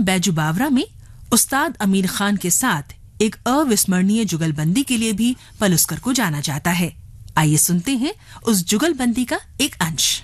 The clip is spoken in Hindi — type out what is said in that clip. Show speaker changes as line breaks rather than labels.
फिल्म बैजू बावरा में उस्ताद आमिर खान के साथ एक अविस्मरणीय जुगलबंदी के लिए भी पलुस्कर को जाना जाता है। आइए सुनते हैं उस जुगलबंदी का एक अंश।